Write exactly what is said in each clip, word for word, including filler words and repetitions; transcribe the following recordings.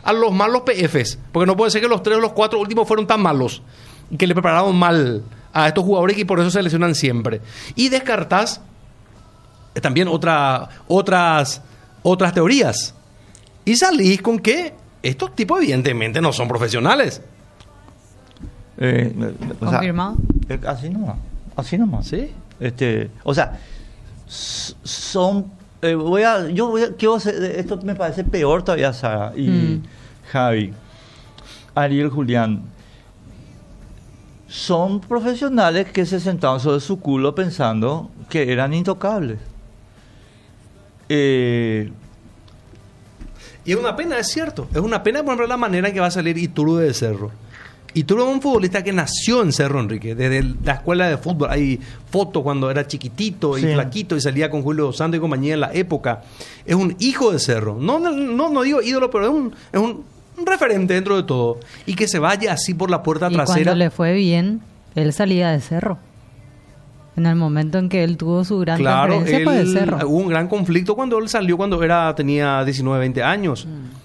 a los malos P Fs, porque no puede ser que los tres o los cuatro últimos fueron tan malos y que le prepararon mal a estos jugadores y por eso se lesionan siempre. Y descartás también otra, otras, otras teorías. Y salís con que estos tipos evidentemente no son profesionales. Eh, o sea, ¿Confirmado? eh, así nomás. Así nomás. ¿Sí? Este, o sea, s- son... eh, voy a, yo voy a, quiero hacer- esto me parece peor todavía, Sara y Mm. Javi, Ariel, Julián. Son profesionales que se sentaban sobre su culo pensando que eran intocables. Eh, Y es una pena, es cierto. Es una pena, por ejemplo, la manera en que va a salir Iturbe de Cerro. Iturbe es un futbolista que nació en Cerro, Enrique, desde el- la escuela de fútbol. Hay fotos cuando era chiquitito y Sí. flaquito y salía con Julio Santos y compañía en la época. Es un hijo de Cerro. No, no, no, no digo ídolo, pero es un, es un, un referente dentro de todo. Y que se vaya así por la puerta Y trasera. cuando le fue bien, él salía de Cerro. En el momento en que él tuvo su gran Claro, transferencia fue de él- Cerro. hubo un gran conflicto cuando él salió, cuando era tenía diecinueve, veinte años.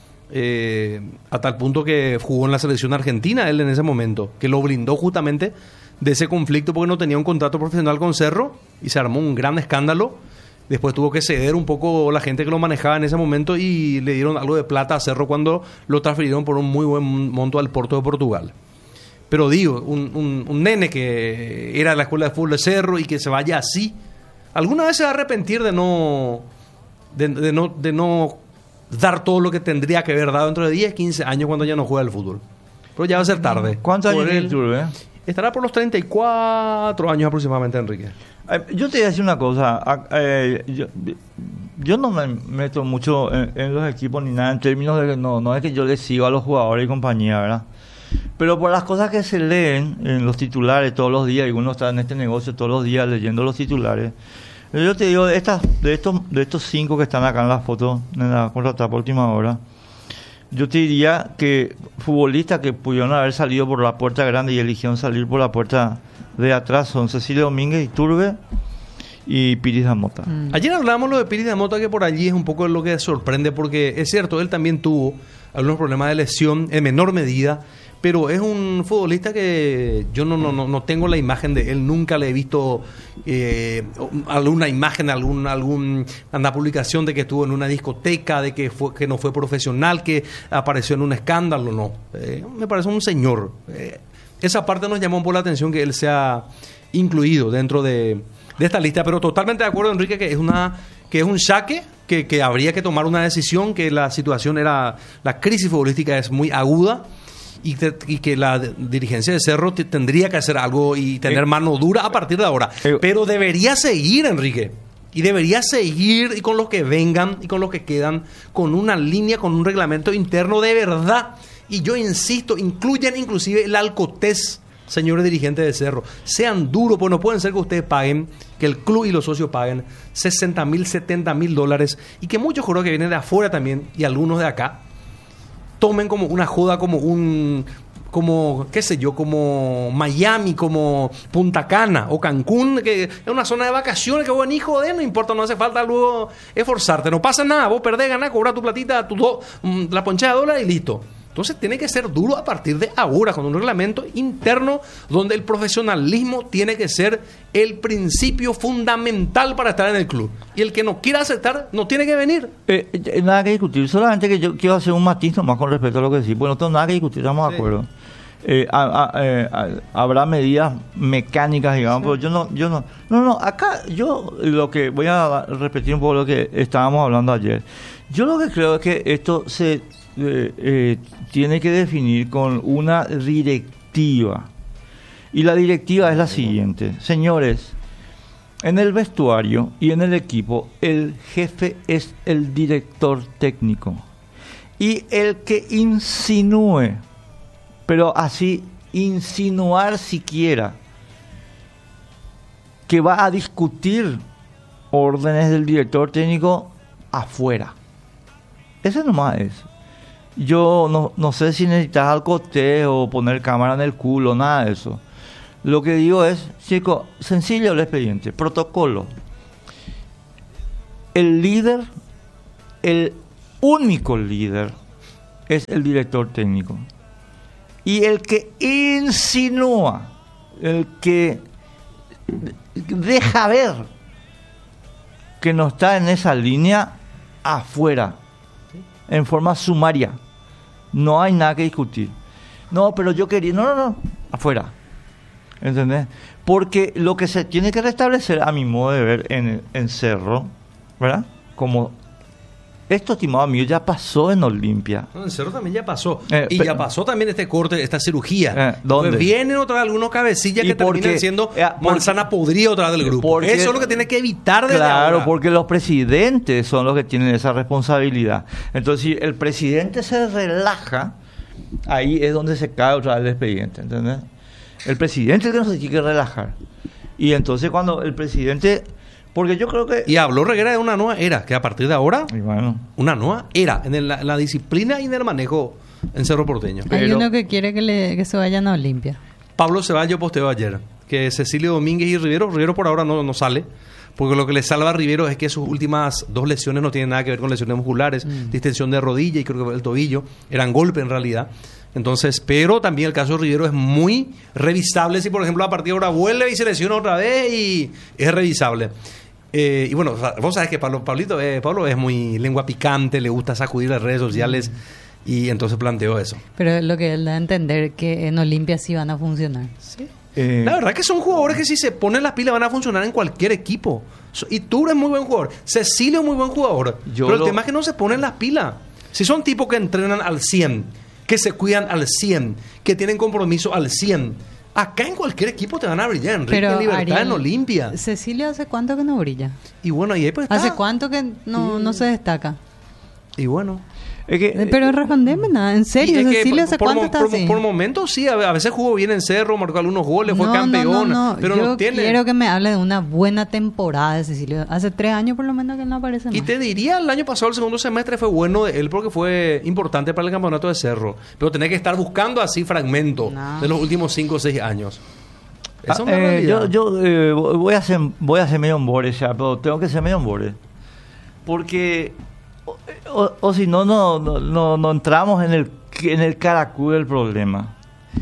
Eh, a tal punto que jugó en la selección argentina él en ese momento, que lo blindó justamente de ese conflicto porque no tenía un contrato profesional con Cerro y se armó un gran escándalo. Después tuvo que ceder un poco la gente que lo manejaba en ese momento y le dieron algo de plata a Cerro cuando lo transfirieron por un muy buen monto al Porto de Portugal. Pero digo, un, un, un nene que era de la escuela de fútbol de Cerro y que se vaya así, alguna vez se va a arrepentir de no, de, de no, de no dar todo lo que tendría que haber dado dentro de diez, quince años cuando ya no juega el fútbol. Pero ya va a ser tarde. ¿Cuántos Por años tiene él- Iturbe? Estará por los treinta y cuatro años aproximadamente, Enrique. Eh, Yo te voy a decir una cosa. ah, eh, yo, yo no me meto mucho en, en los equipos ni nada en términos de que no, no es que yo les sigo a los jugadores y compañía, ¿verdad? Pero por las cosas que se leen en los titulares todos los días, y uno está en este negocio todos los días leyendo los titulares. Yo te digo, de, estas, de, estos, de estos cinco que están acá en la foto, en la contratapa última hora, yo te diría que futbolistas que pudieron haber salido por la puerta grande y eligieron salir por la puerta de atrás son Cecilio Domínguez, Iturbe y Piris Damota. Mm. Ayer hablábamos lo de Piris de Mota, que por allí es un poco lo que sorprende, porque es cierto, él también tuvo algunos problemas de lesión en menor medida, pero es un futbolista que yo no, no, no, no tengo la imagen de él, nunca le he visto eh, alguna imagen, algún, algún, una publicación de que estuvo en una discoteca, de que, fue, que no fue profesional, que apareció en un escándalo, no. Eh, me parece un señor. Eh, esa parte nos llamó un poco la atención que él sea incluido dentro de, de esta lista, pero totalmente de acuerdo, Enrique, que es una que es un saque, que, que habría que tomar una decisión, que la situación era, la crisis futbolística es muy aguda y, te, y que la de- dirigencia de Cerro te- tendría que hacer algo y tener Eh, mano dura a partir de ahora. eh, Pero debería seguir, Enrique. Y debería seguir y con los que vengan y con los que quedan, con una línea, con un reglamento interno de verdad. Y yo insisto, incluyan inclusive el alcotés, señores dirigentes de Cerro. Sean duros, pues no pueden ser que ustedes paguen, que el club y los socios paguen sesenta mil, setenta mil dólares y que muchos jugadores que vienen de afuera también y algunos de acá tomen como una joda, como un, como, qué sé yo, como Miami, como Punta Cana o Cancún, que es una zona de vacaciones, que bueno, hijo de, no importa, no hace falta luego esforzarte, no pasa nada, vos perdés, ganás, cobras tu platita, tu do, mm, la ponchada de dólar y listo. Entonces tiene que ser duro a partir de ahora, con un reglamento interno donde el profesionalismo tiene que ser el principio fundamental para estar en el club. Y el que no quiera aceptar, no tiene que venir. Eh, eh, nada que discutir, solamente que yo quiero hacer un matiz nomás con respecto a lo que decís. Bueno, no tengo nada que discutir, estamos de Sí. acuerdo. Eh, a- a- eh, a- habrá medidas mecánicas, digamos, pero yo no, yo no, no, no, acá yo lo que voy a repetir un poco lo que estábamos hablando ayer. Yo lo que creo es que esto se eh, eh, tiene que definir con una directiva. Y la directiva es la siguiente, señores. En el vestuario y en el equipo, el jefe es el director técnico. Y el que insinúe, pero así insinuar siquiera, que va a discutir órdenes del director técnico afuera. Ese nomás es. Yo no, no sé si necesitas alcotés o poner cámara en el culo, nada de eso. Lo que digo es, chico, sencillo el expediente, protocolo. El líder, el único líder es el director técnico. Y el que insinúa, el que deja ver que no está en esa línea, afuera, en forma sumaria. No hay nada que discutir. No, pero yo quería... No, no, no, afuera. ¿Entendés? Porque lo que se tiene que restablecer, a mi modo de ver, en, en Cerro, ¿verdad? Como esto, estimado amigo, ya pasó en Olimpia. No, en Cerro también ya pasó. Eh, y pe- ya pasó también este corte, esta cirugía. Eh, ¿dónde? Pues vienen otra vez algunos cabecillas Y que porque- terminan siendo eh, porque- manzana podrida otra vez del grupo. porque- Eso es lo que tiene que evitar desde Claro, ahora. porque los presidentes son los que tienen esa responsabilidad. Entonces, si el presidente se relaja, ahí es donde se cae otra vez el expediente, ¿entendés? El presidente es el que no se tiene que relajar. Y entonces cuando el presidente... Porque yo creo que... Y habló Reguera de una nueva era, que a partir de ahora, Y bueno, una nueva era en el- la, la disciplina y en el manejo en Cerro Porteño. Hay Pero- uno que quiere que, le, que se vayan a Olimpia. Pablo Ceballos posteó ayer que Cecilio Domínguez y Rivero, Rivero por ahora no, no sale, porque lo que le salva a Rivero es que sus últimas dos lesiones no tienen nada que ver con lesiones musculares, Mm. distensión de rodilla y creo que el tobillo, eran golpes en realidad. Entonces, pero también el caso de Rivero es muy revisable si por ejemplo a partir de ahora vuelve y se lesiona otra vez y es revisable. Eh, y bueno, o sea, vos sabés que Pablo, Pablito, eh, Pablo es muy lengua picante, le gusta sacudir las redes sociales y entonces planteó eso. Pero lo que él da a entender que en Olimpia sí van a funcionar. Sí. eh, La verdad que son jugadores que si se ponen las pilas van a funcionar en cualquier equipo. So- Y Tour es muy buen jugador. Cecilio es muy buen jugador. Yo pero el lo- tema es que no se ponen las pilas. Si son tipos que entrenan al cien, que se cuidan al cien, que tienen compromiso al cien, acá en cualquier equipo te van a brillar. Enrique, Pero en Libertad, Ariel, en Olimpia. Cecilio, ¿hace cuánto que no brilla? Y bueno, y ahí pues está. ¿Hace cuánto que no, no se destaca? Y bueno. es que, Eh, Pero respondeme nada, en Y serio, es que Cecilio, ¿hace por, cuánto por, está por, así? por momentos sí, a a veces jugó bien en Cerro, marcó algunos goles, fue No, campeón, no, no, pero yo no tiene... quiero que me hable de una buena temporada de Cecilio. Hace tres años por lo menos que no aparece Y más. te diría, el año pasado, el segundo semestre fue bueno de él porque fue importante para el campeonato de Cerro. Pero tenés que estar buscando así fragmentos No. de los últimos cinco o seis años. Esa es ah, una eh, realidad. yo yo eh, voy a hacer voy a hacer medio embore ya, pero tengo que ser medio embore. Porque o, o- o si no, no, no, no, no entramos en el, en el caracú del problema.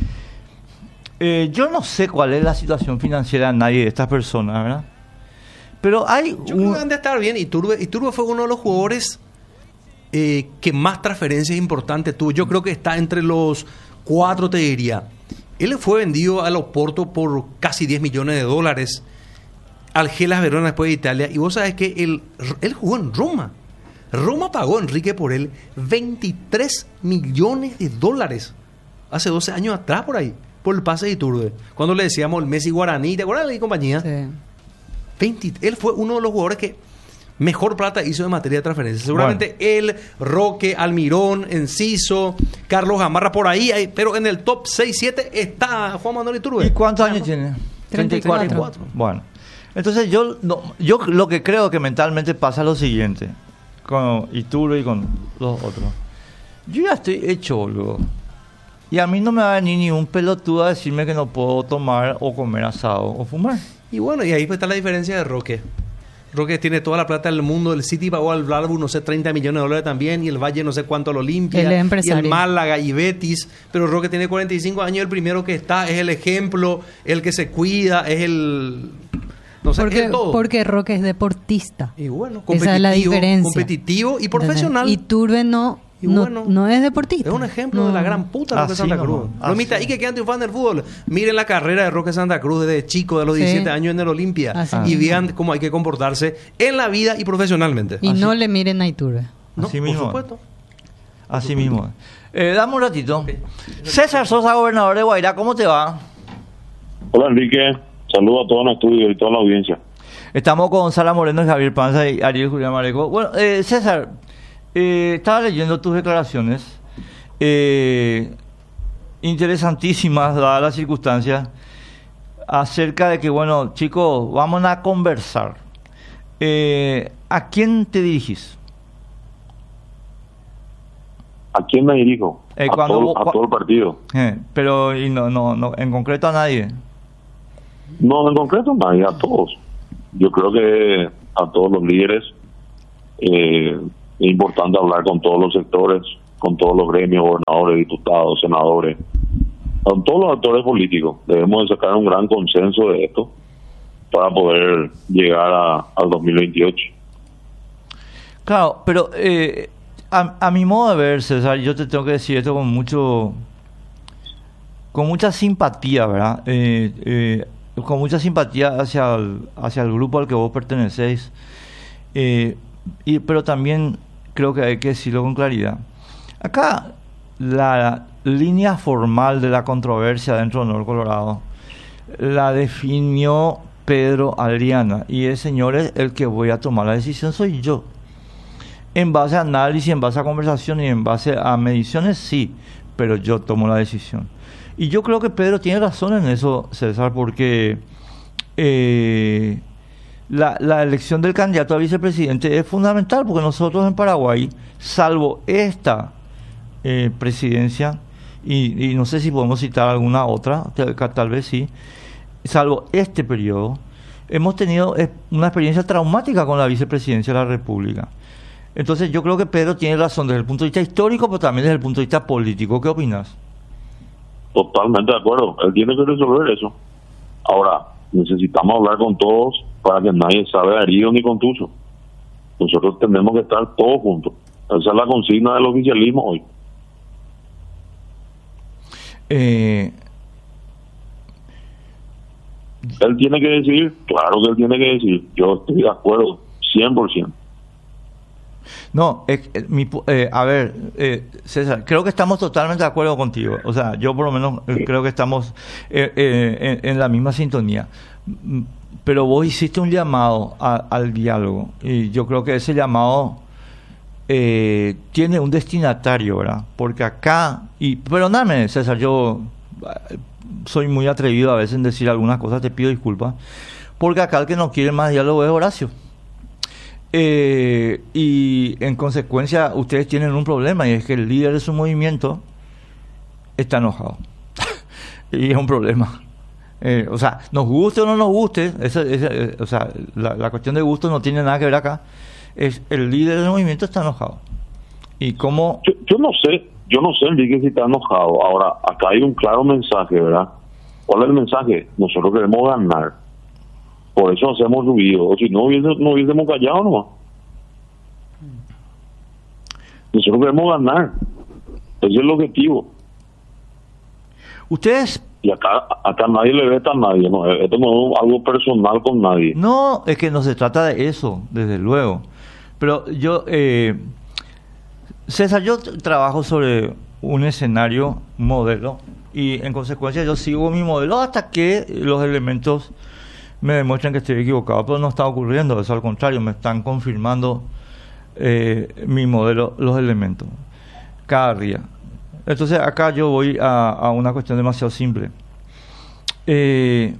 Eh, yo no sé cuál es la situación financiera de nadie de estas personas, ¿verdad? Pero hay Yo un- creo que han de estar bien. Y Turbe, y Turbe fue uno de los jugadores eh, que más transferencias importantes tuvo. Yo creo que está entre los cuatro, te diría. Él fue vendido al Oporto por casi diez millones de dólares. Al Gelas Verona después de Italia. Y vos sabés que él, él jugó en Roma. Roma pagó a Enrique por él veintitrés millones de dólares. Hace doce años atrás por ahí. Por el pase de Iturbe. Cuando le decíamos el Messi Guaraní. ¿Te acuerdas de la compañía? Sí. veinte él fue uno de los jugadores que mejor plata hizo en materia de transferencias. Seguramente él, Roque, Almirón, Enciso, Carlos Gamarra por ahí, hay- pero en el top seis siete está Juan Manuel Iturbe. ¿Y cuántos años tiene? treinta y cuatro. Bueno, entonces yo, no, yo lo que creo que mentalmente pasa es lo siguiente, con Iturbe y con los otros. Yo ya estoy hecho, boludo. Y a mí no me va a venir ni un pelotudo a decirme que no puedo tomar o comer asado o fumar. Y bueno, y ahí pues está la diferencia de Roque. Roque tiene toda la plata del mundo. El City pagó al Blalbu, no sé, treinta millones de dólares también. Y el Valle no sé cuánto al Olimpia. Él es Y empresario. el Málaga y Betis. Pero Roque tiene cuarenta y cinco años. El primero que está es el ejemplo. El que se cuida. Es el... No sé, Porque, es todo. porque Roque es deportista. Y bueno, Esa es la diferencia. competitivo y profesional. Y Turbe no, Y no, bueno, no es deportista. Es un ejemplo No. de la gran puta Roque Así Santa nomás, Cruz. así. Romita, y que quedan triunfando en el fútbol. Miren la carrera de Roque Santa Cruz desde chico, de los Sí. diecisiete años en el Olimpia. Así Y mismo. vean cómo hay que comportarse en la vida y profesionalmente. Y Así. no le miren a Iturbe. ¿No? Así Por mismo. supuesto. Así mismo. Eh, dame un ratito. César Sosa, gobernador de Guairá, ¿cómo te va? Hola Enrique, saludos a todo el estudio y toda la audiencia. Estamos con Sara Moreno y Javier Panza y Ariel Julián Mareco. Bueno, eh, César, eh, estaba leyendo tus declaraciones, eh, interesantísimas dadas las circunstancias, acerca de que, bueno, chicos, vamos a conversar. Eh, ¿A quién te dirigís? ¿A quién me dirijo? Eh, a, cuando todo, vos- a todo el partido. Eh, pero y no, no, no, en concreto a nadie. No, en concreto nadie, a todos. Yo creo que a todos los líderes eh, es importante hablar con todos los sectores, con todos los gremios, gobernadores, diputados, senadores, con todos los actores políticos. Debemos de sacar un gran consenso de esto para poder llegar a, al dos mil veintiocho. Claro, pero eh, a, a mi modo de ver, César, yo te tengo que decir esto con mucho, con mucha simpatía, ¿verdad? Eh, eh, con mucha simpatía hacia el, hacia el grupo al que vos pertenecéis, eh, y, pero también creo que hay que decirlo con claridad. Acá la línea formal de la controversia dentro de Nuevo Colorado la definió Pedro Adriana, y el señor es el que voy a tomar la decisión, soy yo. En base a análisis, en base a conversación y en base a mediciones, sí, pero yo tomo la decisión. Y yo creo que Pedro tiene razón en eso, César, porque eh, la, la elección del candidato a vicepresidente es fundamental, porque nosotros en Paraguay, salvo esta eh, presidencia, y, y no sé si podemos citar alguna otra, tal, tal vez sí, salvo este periodo, hemos tenido una experiencia traumática con la vicepresidencia de la República. Entonces yo creo que Pedro tiene razón desde el punto de vista histórico, pero también desde el punto de vista político. ¿Qué opinas? Totalmente de acuerdo. Él tiene que resolver eso. Ahora, necesitamos hablar con todos para que nadie salga herido ni contuso. Nosotros tenemos que estar todos juntos. Esa es la consigna del oficialismo hoy. Eh... Él tiene que decir, claro que él tiene que decir. Yo estoy de acuerdo, cien por ciento. No, eh, eh, mi, eh, a ver, eh, César, creo que estamos totalmente de acuerdo contigo. O sea, yo por lo menos eh, creo que estamos eh, eh, en, en la misma sintonía. Pero vos hiciste un llamado a, al diálogo, y yo creo que ese llamado eh, tiene un destinatario, ¿verdad? Porque acá, y perdóname, César, yo eh, soy muy atrevido a veces en decir algunas cosas, te pido disculpas, porque acá el que no quiere más diálogo es Horacio. Eh, y en consecuencia ustedes tienen un problema, y es que el líder de su movimiento está enojado. Y es un problema. Eh, o sea, nos guste o no nos guste, ese, ese, o sea, la, la cuestión de gusto no tiene nada que ver acá. Es el líder del movimiento está enojado. Y cómo... Yo, yo no sé, yo no sé, Enrique, si está enojado. Ahora, acá hay un claro mensaje, ¿verdad? ¿Cuál es el mensaje? Nosotros queremos ganar. Por eso hacemos ruido. O si no, hubiese, no hubiésemos callado nomás. Nosotros queremos ganar. Ese es el objetivo. Ustedes... Y acá acá nadie le veta a nadie. ¿No? Esto no es algo personal con nadie. No, es que no se trata de eso, desde luego. Pero yo... Eh, César, yo t- trabajo sobre un escenario modelo, y en consecuencia yo sigo mi modelo hasta que los elementos me demuestran que estoy equivocado, pero no está ocurriendo eso, al contrario, me están confirmando eh, mi modelo, los elementos, cada día. Entonces acá yo voy a, a una cuestión demasiado simple. Eh,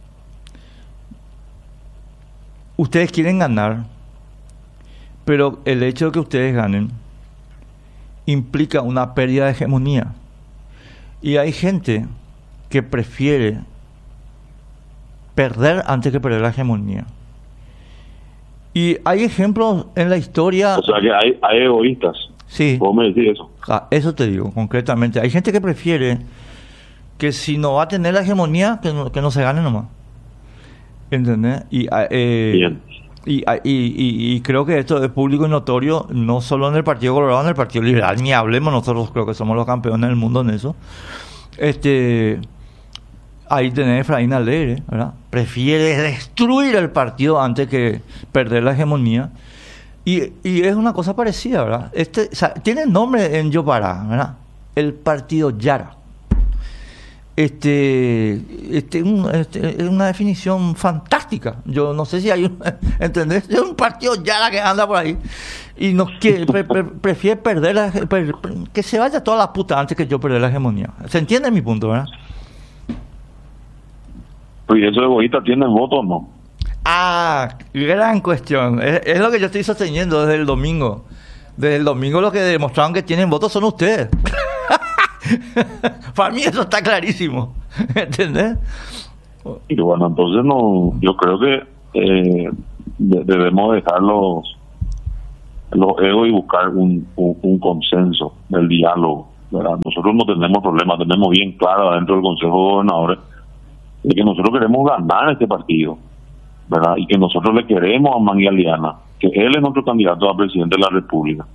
ustedes quieren ganar, pero el hecho de que ustedes ganen implica una pérdida de hegemonía. Y hay gente que prefiere perder antes que perder la hegemonía. Y hay ejemplos en la historia... O sea que hay, hay egoístas. Sí. ¿Cómo me decís eso? Ah, eso te digo, concretamente. Hay gente que prefiere que si no va a tener la hegemonía, que no, que no se gane nomás. ¿Entendés? Y, eh, Bien. Y, y, y, y creo que esto es público y notorio, no solo en el Partido Colorado, en el Partido Liberal, ni hablemos, nosotros creo que somos los campeones del mundo en eso. Este... Ahí tenés a Efraín Alegre, ¿verdad? Prefiere destruir el partido antes que perder la hegemonía. Y, y es una cosa parecida, ¿verdad? Este, o sea, tiene nombre en Yopará, ¿verdad? El partido Yara. Este, este, un, este es una definición fantástica. Yo no sé si hay un, ¿entendés? Es un partido Yara que anda por ahí y nos quiere, pre, pre, prefiere perder la, pre, pre, que se vaya toda la puta antes que yo perder la hegemonía. ¿Se entiende mi punto, verdad? ¿Y esos egoístas tienen votos o no? Ah, gran cuestión. Es, es lo que yo estoy sosteniendo desde el domingo. Desde el domingo lo que demostraron que tienen votos son ustedes. Para mí eso está clarísimo. ¿Entendés? Y bueno, entonces no, yo creo que eh, de, debemos dejarlos los egos y buscar un, un, un consenso, el diálogo, ¿verdad? Nosotros no tenemos problemas, tenemos bien claro dentro del Consejo de Gobernadores de que nosotros queremos ganar este partido, ¿verdad? Y que nosotros le queremos a Mangui Aliana, que él es nuestro candidato a presidente de la República.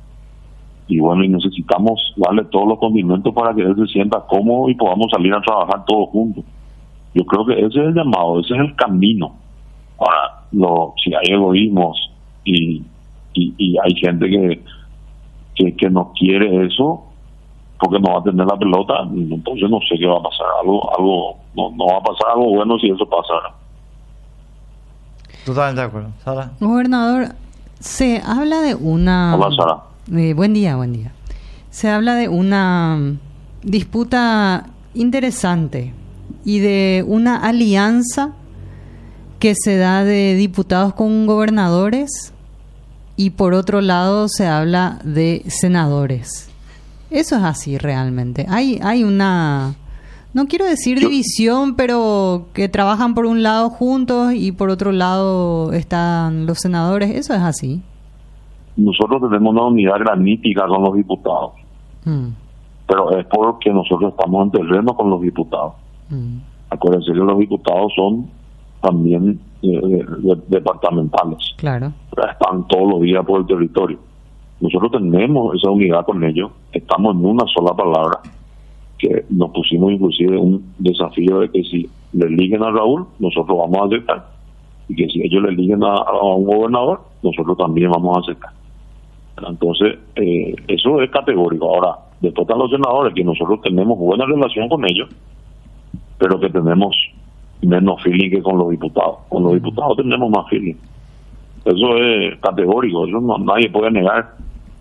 Y bueno, y necesitamos darle todos los condimentos para que él se sienta cómodo y podamos salir a trabajar todos juntos. Yo creo que ese es el llamado, ese es el camino. Ahora, lo, si hay egoísmos y, y, y hay gente que, que que no quiere eso porque no va a tener la pelota, entonces no sé qué va a pasar. Algo, algo no, no va a pasar algo bueno si eso pasara. Totalmente de acuerdo. Sara. Gobernador, se habla de una... Hola, Sara. Eh, buen día, buen día. Se habla de una disputa interesante y de una alianza que se da de diputados con gobernadores y por otro lado se habla de senadores. Eso es así realmente. Hay, hay una, no quiero decir división, pero que trabajan por un lado juntos y por otro lado están los senadores. Eso es así. Nosotros tenemos una unidad granítica con los diputados, Mm. pero es porque nosotros estamos en terreno con los diputados. Mm. Acuérdense que los diputados son también eh, de- de- departamentales, Claro. están todos los días por el territorio. Nosotros tenemos esa unidad con ellos, estamos en una sola palabra, que nos pusimos inclusive un desafío de que si le eliguen a Raúl, nosotros vamos a aceptar, y que si ellos le eliguen a, a un gobernador, nosotros también vamos a aceptar. Entonces, eh, eso es categórico. Ahora, después están los senadores, que nosotros tenemos buena relación con ellos, pero que tenemos menos feeling que con los diputados. Con los diputados tenemos más feeling. Eso es categórico, eso no, nadie puede negar.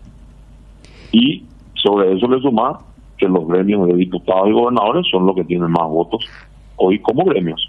Y sobre eso le suma que los gremios de diputados y gobernadores son los que tienen más votos hoy como gremios.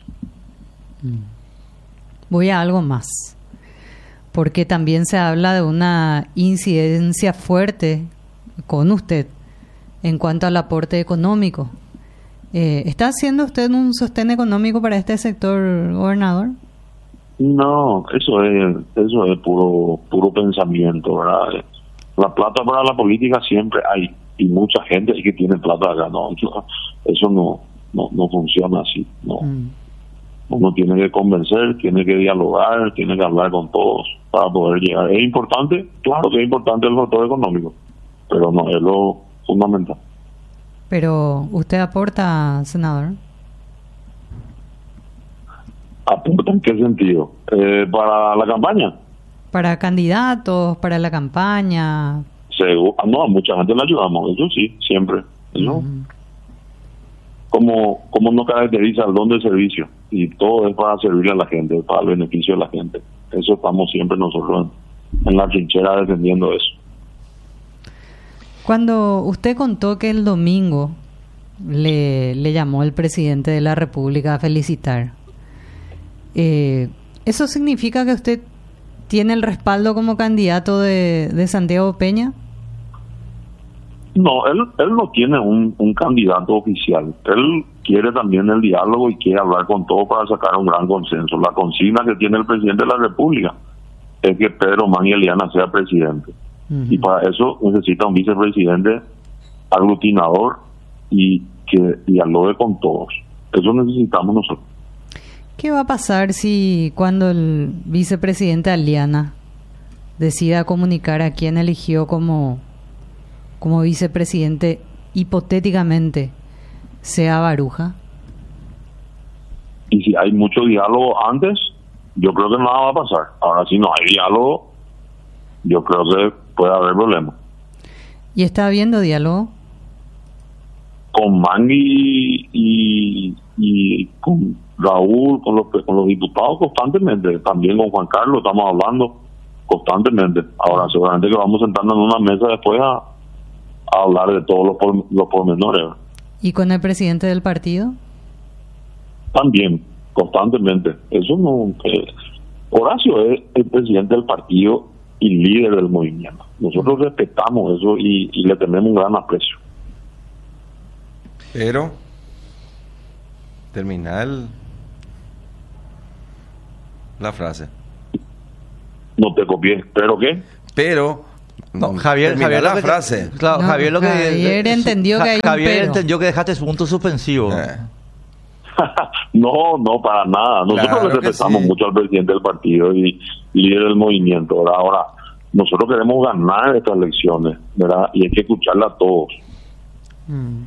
Voy a algo más, porque también se habla de una incidencia fuerte con usted en cuanto al aporte económico. Eh, ¿Está haciendo usted un sostén económico para este sector, gobernador? No, eso es eso es puro puro pensamiento, ¿verdad? La plata para la política siempre hay, y mucha gente que tiene plata acá, no, eso, eso no, no no funciona así, no. Mm. Uno tiene que convencer, tiene que dialogar, tiene que hablar con todos para poder llegar. ¿Es importante? Claro que es importante el factor económico, pero no es lo fundamental. Pero usted aporta, senador. ¿Aporta en qué sentido? Eh, ¿Para la campaña? Para candidatos, para la campaña. Seguro, no, a mucha gente le ayudamos, eso sí, siempre. Eso, Mm. como, como nos caracteriza el don del servicio, y todo es para servirle a la gente, para el beneficio de la gente. Eso estamos siempre nosotros en, en la trinchera defendiendo eso. Cuando usted contó que el domingo le, le llamó el presidente de la República a felicitar, eh, ¿eso significa que usted tiene el respaldo como candidato de, de Santiago Peña? No, él, él no tiene un, un candidato oficial. Él quiere también el diálogo y quiere hablar con todos para sacar un gran consenso. La consigna que tiene el presidente de la República es que Pedro Mangui Aliana sea presidente. Uh-huh. Y para eso necesita un vicepresidente aglutinador y que dialogue con todos. Eso necesitamos nosotros. ¿Qué va a pasar si cuando el vicepresidente Aliana decida comunicar a quién eligió como, como vicepresidente, hipotéticamente, sea Baruja? Y si hay mucho diálogo antes, yo creo que nada va a pasar. Ahora, si no hay diálogo, yo creo que puede haber problemas. ¿Y está habiendo diálogo? Con Mangui y, y con Raúl, con los, con los diputados constantemente, también con Juan Carlos estamos hablando constantemente. Ahora seguramente que vamos sentando en una mesa después a, a hablar de todos los, por, los pormenores. ¿Y con el presidente del partido? También, constantemente. Eso no... Eh, Horacio es el presidente del partido y líder del movimiento. Nosotros respetamos eso y, y le tenemos un gran aprecio. Pero termina el- la frase. No te copié, ¿pero qué? pero No, Javier, terminá Javier la lo que- frase. Claro, No, Javier lo que Javier eh, entendió Ja- que hay un Javier pero. entendió que dejaste punto suspensivo. Eh, No, no, para nada. Nosotros Claro le que respetamos sí. mucho al presidente del partido y líder del movimiento, ¿verdad? Ahora, nosotros queremos ganar estas elecciones, ¿verdad? Y hay que escucharla a todos. Mm.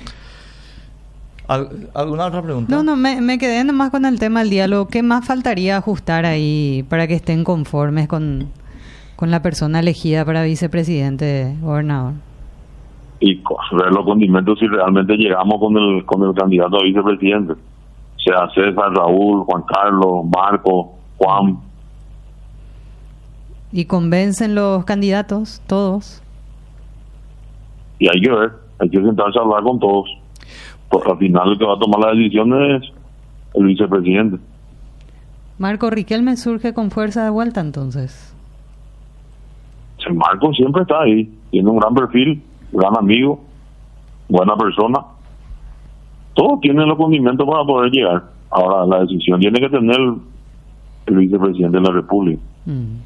¿Al- ¿Alguna otra pregunta? No, no, me, me quedé nomás con el tema del diálogo. ¿Qué más faltaría ajustar ahí para que estén conformes con, con la persona elegida para vicepresidente, gobernador? Y co- ver los condimentos si realmente llegamos con el con el candidato a vicepresidente. Sea César, Raúl, Juan Carlos, Marco, Juan. ¿Y convencen los candidatos, todos? Y hay que ver, hay que sentarse a hablar con todos. Pues al final el que va a tomar la decisión es el vicepresidente. Marco Riquelme surge con fuerza de vuelta entonces. El Marco siempre está ahí, tiene un gran perfil, gran amigo, buena persona. Todos tienen los condimentos para poder llegar. Ahora, la decisión tiene que tener el, el vicepresidente de la República. Mm.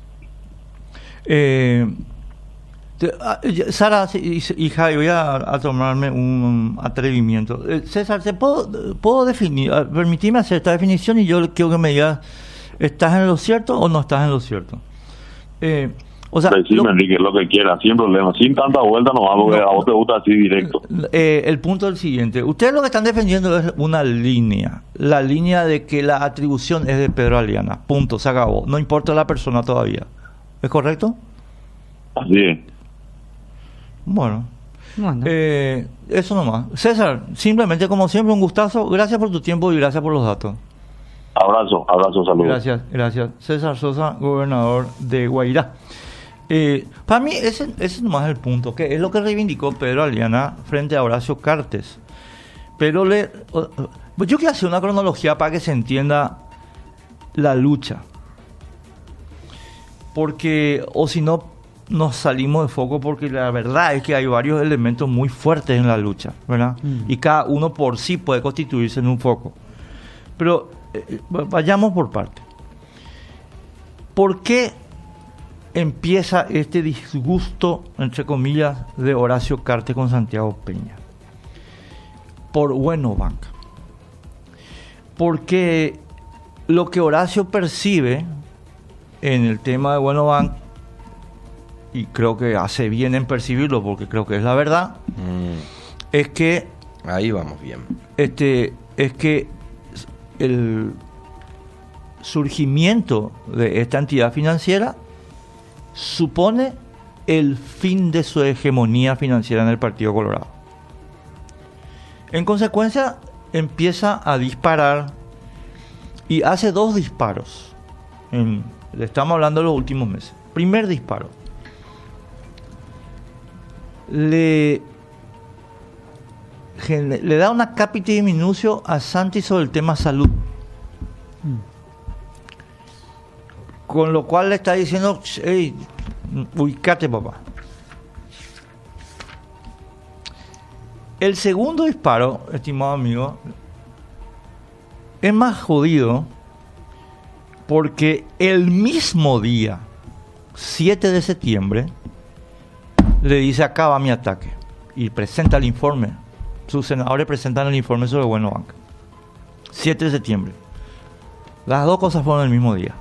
Eh, te- ah, ya- Sara y, y Javi, voy a, a tomarme un atrevimiento. Eh, César, ¿te puedo, puedo definir? ah, Permitime hacer esta definición y yo quiero que me digas, ¿estás en lo cierto o no estás en lo cierto? Eh, o sea, Decime, lo- Enrique, lo que quiera, sin problema, sin tanta vuelta no hago, No. a vos te gusta así directo. Eh, el punto es el siguiente. Ustedes lo que están defendiendo es una línea. La línea de que la atribución es de Pedro Aliana. Punto, se acabó. No importa la persona todavía. ¿Es correcto? Así es. Bueno. Bueno, Eh, eso nomás. César, simplemente como siempre un gustazo. Gracias por tu tiempo y gracias por los datos. Abrazo, abrazo, saludos. Gracias, gracias. César Sosa, gobernador de Guairá. Eh, para mí ese, ese nomás es el punto, que es lo que reivindicó Pedro Aliana frente a Horacio Cartes. Pero le, o- o- yo quiero hacer una cronología para que se entienda la lucha. Porque, o si no, nos salimos de foco porque la verdad es que hay varios elementos muy fuertes en la lucha, ¿verdad? Mm. Y cada uno por sí puede constituirse en un foco. Pero eh, vayamos por parte. ¿Por qué empieza este disgusto, entre comillas, de Horacio Cartes con Santiago Peña? Por Bueno Bank. Porque lo que Horacio percibe en el tema de Bueno Bank, y creo que hace bien en percibirlo porque creo que es la verdad, mm, es que ahí vamos bien. este es que el surgimiento de esta entidad financiera supone el fin de su hegemonía financiera en el Partido Colorado. En consecuencia, empieza a disparar y hace dos disparos. En, le estamos hablando de los últimos meses. Primer disparo. Le, gen- le da una cápita de minucio a Santi sobre el tema salud. Con lo cual le está diciendo, hey, ubicate, papá. El segundo disparo, estimado amigo, es más jodido porque el mismo día, siete de septiembre, le dice, acá va mi ataque. Y presenta el informe. Sus senadores presentan el informe sobre Bueno Bank. siete de septiembre. Las dos cosas fueron el mismo día.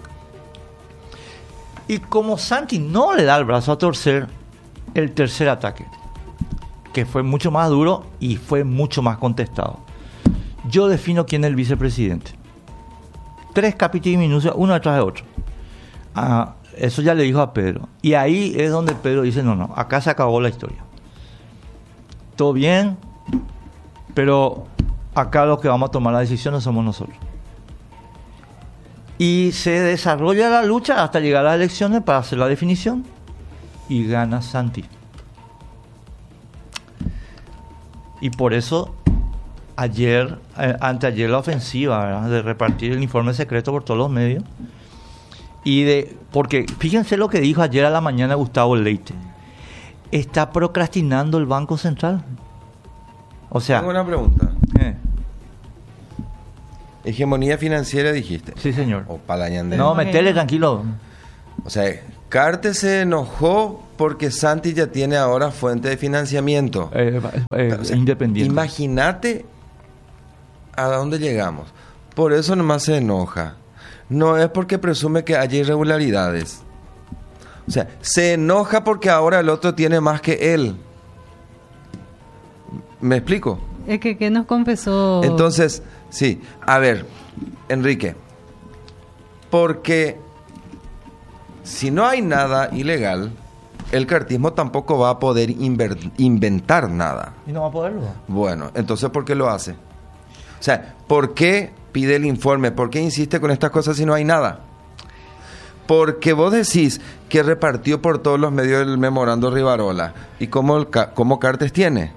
Y como Santi no le da el brazo a torcer, el tercer ataque, que fue mucho más duro y fue mucho más contestado. Yo defino quién es el vicepresidente. Tres capítulos y minucias, uno detrás de otro. Ah, eso ya le dijo a Pedro. Y ahí es donde Pedro dice, no, no, acá se acabó la historia. Todo bien, pero acá los que vamos a tomar las decisiones somos nosotros. Y se desarrolla la lucha hasta llegar a las elecciones para hacer la definición y gana Santi. Y por eso ayer, eh, anteayer la ofensiva, ¿verdad?, de repartir el informe secreto por todos los medios. Y de, porque fíjense lo que dijo ayer a la mañana Gustavo Leite. Está procrastinando el Banco Central. O sea, Tengo una pregunta. eh, Hegemonía financiera dijiste. sí señor. O Palañandé. No, metele tranquilo. O sea, Carte se enojó porque Santi ya tiene ahora fuente de financiamiento. Eh, eh, O sea, independiente. Imagínate a dónde llegamos. Por eso nomás se enoja. No es porque presume que hay irregularidades. O sea, se enoja porque ahora el otro tiene más que él. ¿Me explico? Es que, ¿qué nos confesó? Entonces, sí. A ver, Enrique. Porque si no hay nada ilegal, el cartismo tampoco va a poder inver- inventar nada. Y no va a poderlo. Bueno, entonces, ¿por qué lo hace? O sea, ¿por qué pide el informe? ¿Por qué insiste con estas cosas si no hay nada? Porque vos decís que repartió por todos los medios el memorando Rivarola. ¿Y cómo, el ca- cómo Cartes tiene?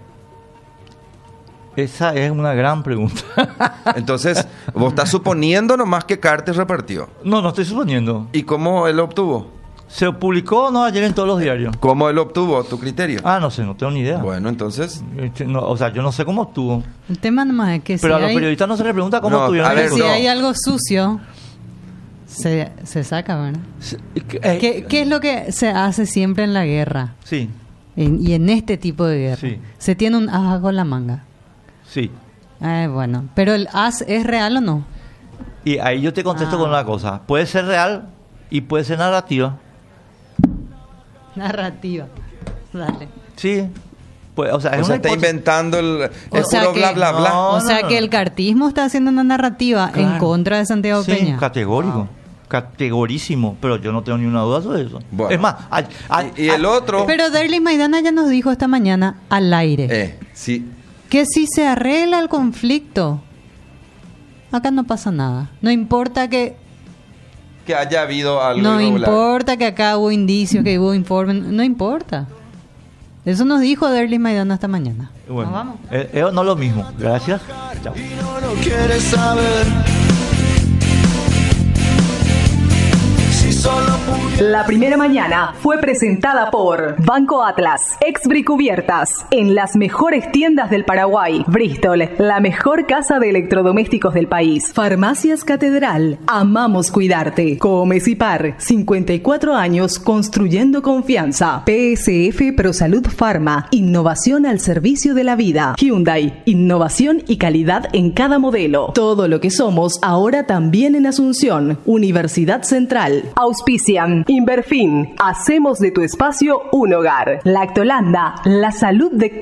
Esa es una gran pregunta. Entonces, vos estás suponiendo nomás que Cartes repartió. No, no estoy suponiendo. ¿Y cómo él lo obtuvo? ¿Se publicó no ayer en todos los diarios? ¿Cómo él obtuvo tu criterio? Ah, no sé, no tengo ni idea. Bueno, entonces... Este, no, o sea, yo no sé cómo obtuvo. El tema nomás es que Pero si, a los hay, periodistas no se les pregunta cómo No, obtuvieron a ver, el si no. hay algo sucio, se, se saca, ¿verdad? Eh, ¿Qué, ¿Qué es lo que se hace siempre en la guerra? Sí, En- y en este tipo de guerra. Sí. Se tiene un as bajo la manga. sí. Eh, bueno, pero el as es real o no? Y ahí yo te contesto Ah. con una cosa. Puede ser real y puede ser narrativa. Narrativa. Dale. Sí. Pues, o sea, es O sea, una está hipótesis. inventando el... Es O sea puro que- bla, bla, bla. No, o sea no, que no. el cartismo está haciendo una narrativa en Claro. contra de Santiago Sí, Peña. categórico. Categorísimo. Pero yo no tengo ni una duda sobre eso. Bueno. Es más, ay- ay- Y, y el ay- otro... Pero Darly Maidana ya nos dijo esta mañana al aire Eh, sí. que si se arregla el conflicto, acá no pasa nada. No importa que Que haya habido algo no irregular. importa que acá hubo indicios, que hubo informes, no importa. Eso nos dijo Darly Maidana esta mañana. Bueno, ¿Nos vamos? eh, eh, no lo mismo. Gracias. Chao. No, no quieres saber. Si solo pudiera. La primera mañana fue presentada por Banco Atlas, Exbri Cubiertas, en las mejores tiendas del Paraguay. Bristol, la mejor casa de electrodomésticos del país. Farmacias Catedral, amamos cuidarte. Comecipar, cincuenta y cuatro años construyendo confianza. P S F ProSalud Pharma, innovación al servicio de la vida. Hyundai, innovación y calidad en cada modelo. Todo lo que somos ahora también en Asunción. Universidad Central. Auspician. Inverfin. Hacemos de tu espacio un hogar. Lactolanda. La salud de